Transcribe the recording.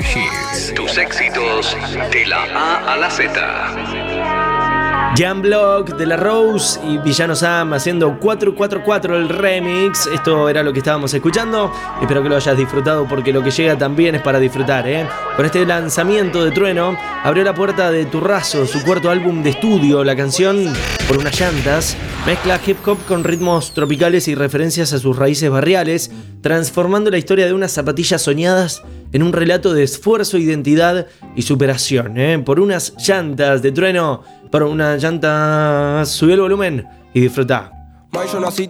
Hits. Tus éxitos de la A a la Z. Jan Block de La Rose y Villano Sam haciendo 444 el remix. Esto era lo que estábamos escuchando. Espero que lo hayas disfrutado porque lo que llega también es para disfrutar, ¿eh? Con este lanzamiento de Trueno abrió la puerta de Turrazo, su cuarto álbum de estudio. La canción Por unas llantas mezcla hip hop con ritmos tropicales y referencias a sus raíces barriales, transformando la historia de unas zapatillas soñadas en un relato de esfuerzo, identidad y superación, ¿eh? Por unas llantas de Trueno. Por una llanta, subí el volumen y disfrutá.